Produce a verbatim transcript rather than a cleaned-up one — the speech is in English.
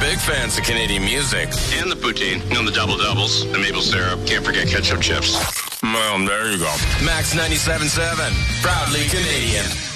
big fans of Canadian music. And the poutine, and the double doubles, the maple syrup. Can't forget ketchup chips. Well, there you go. Max ninety-seven point seven, proudly Canadian.